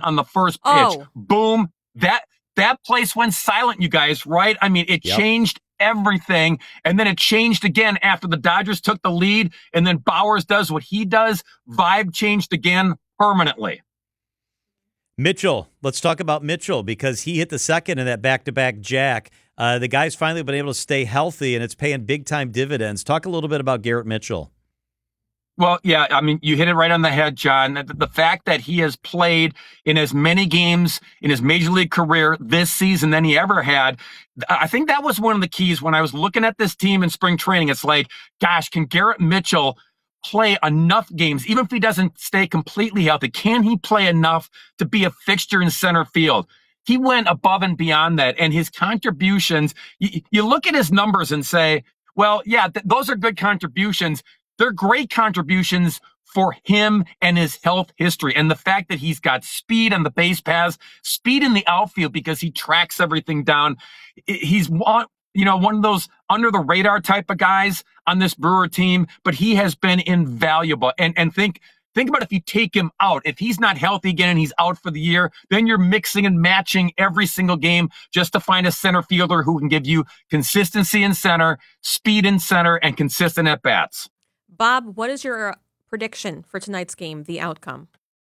on the first pitch. Oh. Boom. That place went silent, you guys, right? I mean, it changed everything. And then it changed again after the Dodgers took the lead. And then Bowers does what he does. Vibe changed again permanently. Mitchell, let's talk about Mitchell because he hit the second in that back-to-back jack. The guy's finally been able to stay healthy, and it's paying big-time dividends. Talk a little bit about Garrett Mitchell. Well, yeah, I mean, you hit it right on the head, John. The fact that he has played in as many games in his major league career this season than he ever had, I think that was one of the keys when I was looking at this team in spring training. It's like, gosh, can Garrett Mitchell play enough games, even if he doesn't stay completely healthy? Can he play enough to be a fixture in center field? He went above and beyond that, and his contributions, you look at his numbers and say, well, yeah, those are good contributions. They're great contributions for him and his health history. And the fact that he's got speed on the base paths, speed in the outfield because he tracks everything down. He's one of those under the radar type of guys on this Brewer team, but he has been invaluable. And think about if you take him out, if he's not healthy again and he's out for the year, then you're mixing and matching every single game just to find a center fielder who can give you consistency in center, speed in center, and consistent at bats. Bob, what is your prediction for tonight's game, the outcome?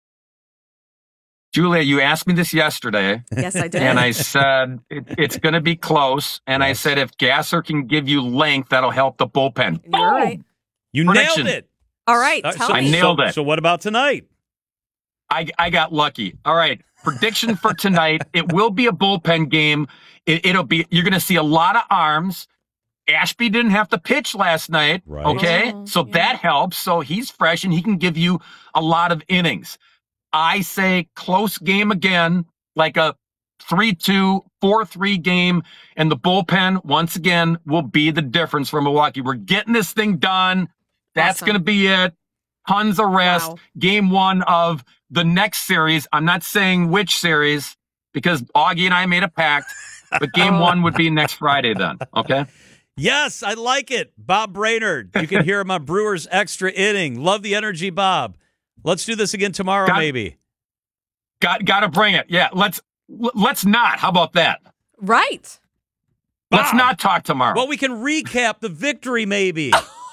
Julia, you asked me this yesterday. Yes, I did. And I said it's going to be close. And I said if Gasser can give you length, that'll help the bullpen. You're right. You Prediction. nailed it. All right, tell me. I nailed it. So what about tonight? I got lucky. All right. Prediction for tonight. It will be a bullpen game. You're going to see a lot of arms. Ashby didn't have to pitch last night. Right. Okay. Oh, so that helps. So he's fresh and he can give you a lot of innings. I say close game again, like a 3-2, 4-3 game. And the bullpen, once again, will be the difference for Milwaukee. We're getting this thing done. That's going to be it. Tons of rest. Wow. Game one of the next series. I'm not saying which series because Augie and I made a pact, but game one would be next Friday then. Okay. Yes, I like it. Bob Brainerd. You can hear him on Brewers Extra Inning. Love the energy, Bob. Let's do this again tomorrow, maybe. Got to bring it. Yeah, let's not. How about that? Right. Bob. Let's not talk tomorrow. Well, we can recap the victory, maybe.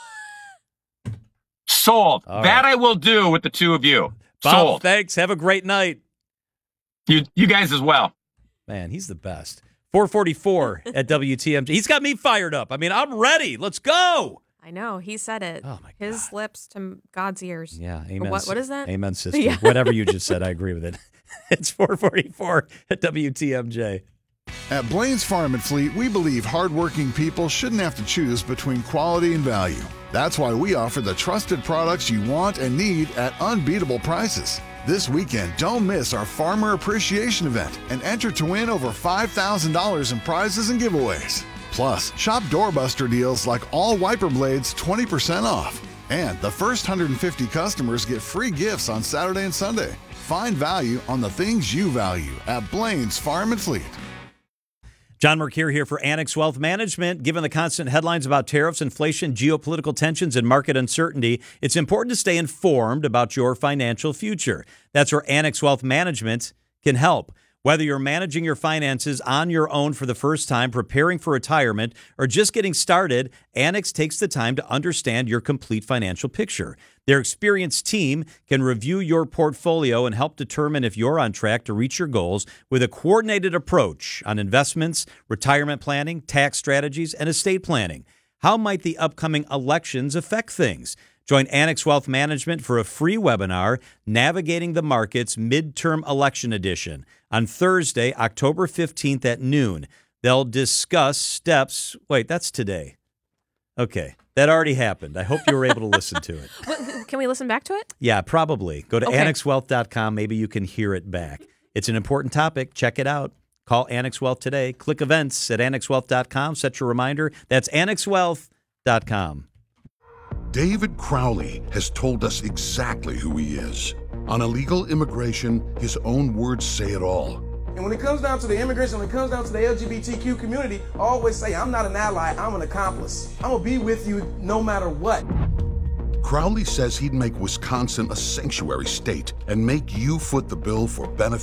Sold. All that right. I will do with the two of you. Bob, Sold. thanks. Have a great night. You guys as well. Man, he's the best. 444 at WTMJ. He's got me fired up. I mean, I'm ready. Let's go. I know. He said it. Oh, my God. His lips to God's ears. Yeah, amen. What is that? Amen, sister. Yeah. Whatever you just said, I agree with it. It's 444 at WTMJ. At Blaine's Farm and Fleet, we believe hardworking people shouldn't have to choose between quality and value. That's why we offer the trusted products you want and need at unbeatable prices. This weekend, don't miss our Farmer Appreciation Event and enter to win over $5,000 in prizes and giveaways. Plus, shop doorbuster deals like all wiper blades 20% off. And the first 150 customers get free gifts on Saturday and Sunday. Find value on the things you value at Blaine's Farm and Fleet. John Mercure here for Annex Wealth Management. Given the constant headlines about tariffs, inflation, geopolitical tensions, and market uncertainty, it's important to stay informed about your financial future. That's where Annex Wealth Management can help. Whether you're managing your finances on your own for the first time, preparing for retirement, or just getting started, Annex takes the time to understand your complete financial picture. Their experienced team can review your portfolio and help determine if you're on track to reach your goals with a coordinated approach on investments, retirement planning, tax strategies, and estate planning. How might the upcoming elections affect things? Join Annex Wealth Management for a free webinar, Navigating the Markets Midterm Election Edition, on Thursday, October 15th at noon. They'll discuss steps. Wait, that's today. Okay, that already happened. I hope you were able to listen to it. Can we listen back to it? Yeah, probably. Go to Okay. annexwealth.com. Maybe you can hear it back. It's an important topic. Check it out. Call Annex Wealth today. Click events at annexwealth.com. Set your reminder. That's annexwealth.com. David Crowley has told us exactly who he is. On illegal immigration, his own words say it all. And when it comes down to the immigration, when it comes down to the LGBTQ community, I always say, I'm not an ally, I'm an accomplice. I'm gonna be with you no matter what. Crowley says he'd make Wisconsin a sanctuary state and make you foot the bill for benefits